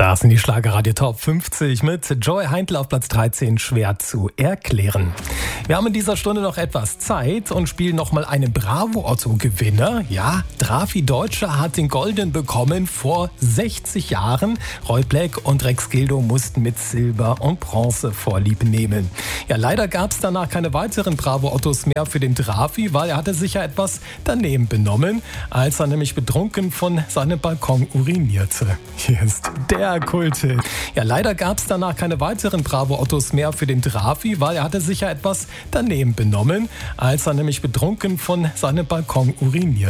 Das sind die Schlagerradio Top 50 mit Joy Heintl auf Platz 13, schwer zu erklären. Wir haben in dieser Stunde noch etwas Zeit und spielen nochmal einen Bravo-Otto-Gewinner. Ja, Drafi Deutscher hat den Goldenen bekommen vor 60 Jahren. Roy Black und Rex Gildo mussten mit Silber und Bronze Vorlieb nehmen. Ja, leider gab es danach keine weiteren Bravo-Ottos mehr für den Drafi, weil er hatte sich ja etwas daneben benommen, als er nämlich betrunken von seinem Balkon urinierte. Hier ist der Kulthit. Ja, leider gab es danach keine weiteren Bravo-Ottos mehr für den Drafi, weil er hatte sich ja etwas daneben benommen, als er nämlich betrunken von seinem Balkon urinierte.